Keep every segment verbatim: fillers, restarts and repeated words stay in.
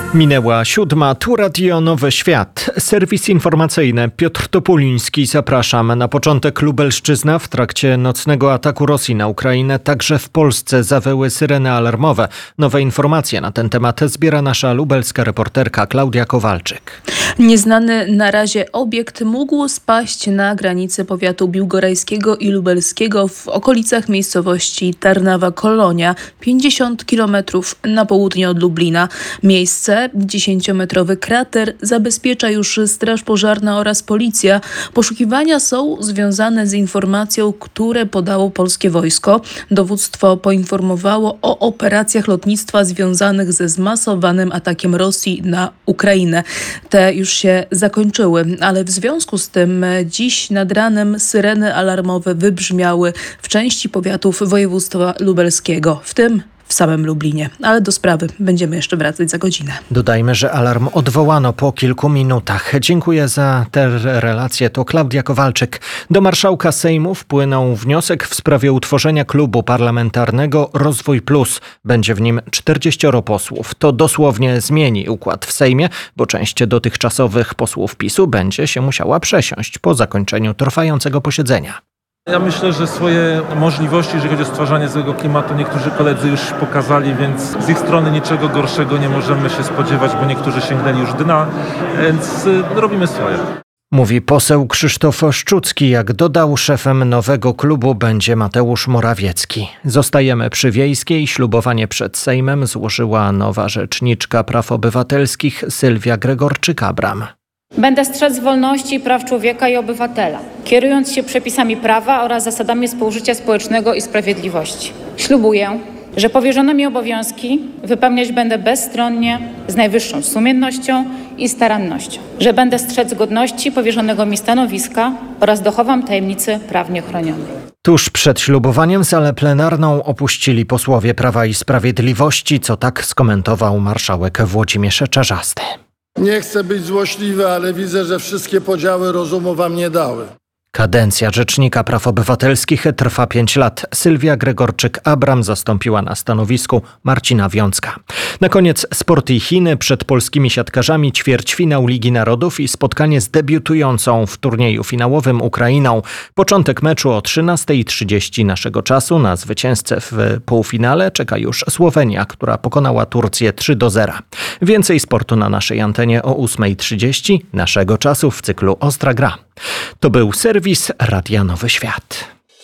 Minęła siódma, tu Radio Nowy Świat. Serwis informacyjny Piotr Topuliński, zapraszam. Na początek Lubelszczyzna. W trakcie nocnego ataku Rosji na Ukrainę także w Polsce zawyły syreny alarmowe. Nowe informacje na ten temat zbiera nasza lubelska reporterka Klaudia Kowalczyk. Nieznany na razie obiekt mógł spaść na granicy powiatu biłgorajskiego i lubelskiego w okolicach miejscowości Tarnawa-Kolonia, pięćdziesiąt kilometrów na południe od Lublina. Miejsce, dziesięciometrowy krater, zabezpiecza już Straż Pożarna oraz policja. Poszukiwania są związane z informacją, które podało polskie wojsko. Dowództwo poinformowało o operacjach lotnictwa związanych ze zmasowanym atakiem Rosji na Ukrainę. Te już się zakończyły, ale w związku z tym dziś nad ranem syreny alarmowe wybrzmiały w części powiatów województwa lubelskiego, w tym w samym Lublinie. Ale do sprawy będziemy jeszcze wracać za godzinę. Dodajmy, że alarm odwołano po kilku minutach. Dziękuję za tę relację. To Klaudia Kowalczyk. Do marszałka Sejmu wpłynął wniosek w sprawie utworzenia klubu parlamentarnego Rozwój Plus. Będzie w nim czterdzieścioro posłów. To dosłownie zmieni układ w Sejmie, bo część dotychczasowych posłów PiSu będzie się musiała przesiąść po zakończeniu trwającego posiedzenia. Ja myślę, że swoje możliwości, jeżeli chodzi o stwarzanie złego klimatu, niektórzy koledzy już pokazali, więc z ich strony niczego gorszego nie możemy się spodziewać, bo niektórzy sięgnęli już dna, więc robimy swoje. Mówi poseł Krzysztof Szczucki. Jak dodał, szefem nowego klubu będzie Mateusz Morawiecki. Zostajemy przy Wiejskiej. Ślubowanie przed Sejmem złożyła nowa rzeczniczka praw obywatelskich Sylwia Gregorczyk-Abram. Będę strzec wolności i praw człowieka i obywatela, kierując się przepisami prawa oraz zasadami współżycia społecznego i sprawiedliwości. Ślubuję, że powierzone mi obowiązki wypełniać będę bezstronnie, z najwyższą sumiennością i starannością, że będę strzec godności powierzonego mi stanowiska oraz dochowam tajemnicy prawnie chronionej. Tuż przed ślubowaniem salę plenarną opuścili posłowie Prawa i Sprawiedliwości, co tak skomentował marszałek Włodzimierz Czarzasty. Nie chcę być złośliwy, ale widzę, że wszystkie podziały rozumu wam nie dały. Kadencja Rzecznika Praw Obywatelskich trwa pięć lat. Sylwia Gregorczyk-Abram zastąpiła na stanowisku Marcina Wiącka. Na koniec sport i Chiny. Przed polskimi siatkarzami ćwierćfinał Ligi Narodów i spotkanie z debiutującą w turnieju finałowym Ukrainą. Początek meczu o trzynasta trzydzieści naszego czasu. Na zwycięzcę w półfinale czeka już Słowenia, która pokonała Turcję trzy do zera. Więcej sportu na naszej antenie o ósma trzydzieści naszego czasu w cyklu Ostra Gra. To był serwis Radia Nowy Świat.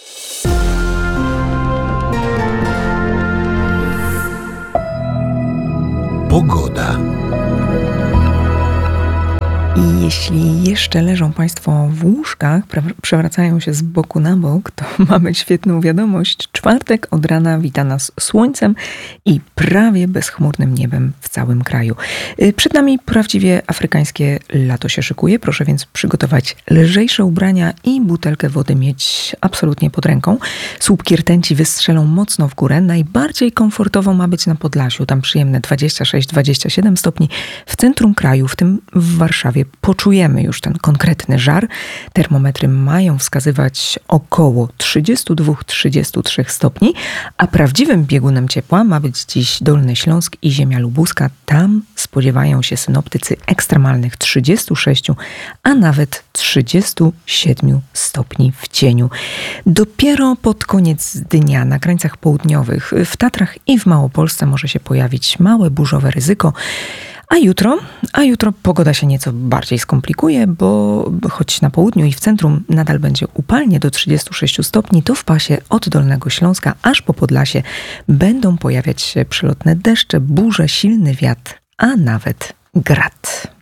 Pogoda. I jeśli jeszcze leżą Państwo w łóżkach, przewracają się z boku na bok, to mamy świetną wiadomość. Czwartek od rana wita nas słońcem i prawie bezchmurnym niebem w całym kraju. Przed nami prawdziwie afrykańskie lato się szykuje. Proszę więc przygotować lżejsze ubrania i butelkę wody mieć absolutnie pod ręką. Słupki rtęci wystrzelą mocno w górę. Najbardziej komfortowo ma być na Podlasiu. Tam przyjemne dwadzieścia sześć dwadzieścia siedem stopni. W centrum kraju, w tym w Warszawie, poczujemy już ten konkretny żar. Termometry mają wskazywać około trzydzieści dwa trzydzieści trzy stopni, a prawdziwym biegunem ciepła ma być dziś Dolny Śląsk i ziemia lubuska. Tam spodziewają się synoptycy ekstremalnych trzydziestu sześciu, a nawet trzydziestu siedmiu stopni w cieniu. Dopiero pod koniec dnia na krańcach południowych, w Tatrach i w Małopolsce może się pojawić małe burzowe ryzyko. A jutro, a jutro pogoda się nieco bardziej skomplikuje, bo choć na południu i w centrum nadal będzie upalnie do trzydziestu sześciu stopni, to w pasie od Dolnego Śląska aż po Podlasie będą pojawiać się przelotne deszcze, burze, silny wiatr, a nawet grad.